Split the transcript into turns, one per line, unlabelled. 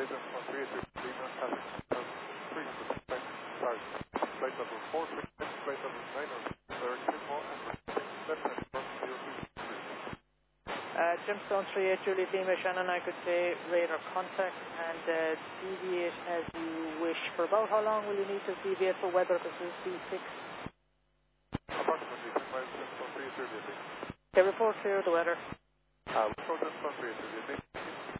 Gemstone 38 Juliet Lima, Shannon, I could say radar contact and deviate as you wish. For about how long will you need to deviate for weather? This is C6.
Approximately 10 miles Gemstone 38 Juliet Lima.
Okay, report clear of the weather.
Report Gemstone 38 Juliet Lima.